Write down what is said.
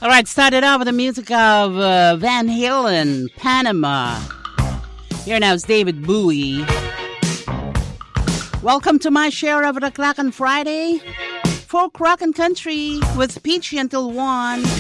All right, started out with the music of Van Halen, Panama. Here now is David Bowie. Welcome to my share of the clock on Friday. Folk rock and country with Peachy until 1.